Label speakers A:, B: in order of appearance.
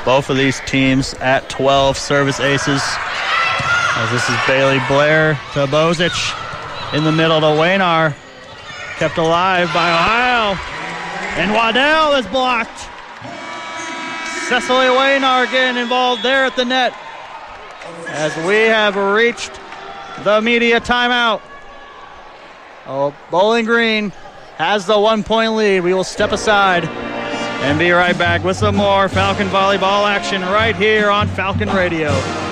A: Both of these teams at 12 service aces. As this is Bailey Blair to Bozic. In the middle to Waynar. Kept alive by Ohio. And Waddell is blocked. Cecily Waynar getting involved there at the net. As we have reached the media timeout. Oh, Bowling Green has the 1-point lead. We will step aside and be right back with some more Falcon volleyball action right here on Falcon Radio.